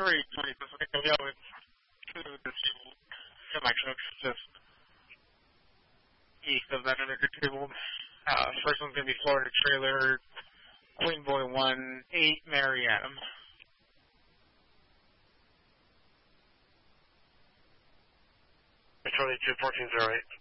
320 Pacific, yeah, it's two disabled semi-trucks just east of that other disabled. First one's going to be Florida Trailer, Queen Boy 1-8, Mary Adam. Charlie 21408.